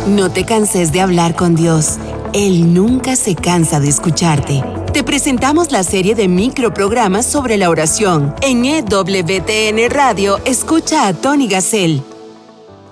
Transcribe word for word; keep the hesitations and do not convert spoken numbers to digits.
No te canses de hablar con Dios. Él nunca se cansa de escucharte. Te presentamos la serie de microprogramas sobre la oración. En E W T N Radio, escucha a Tony Gassel.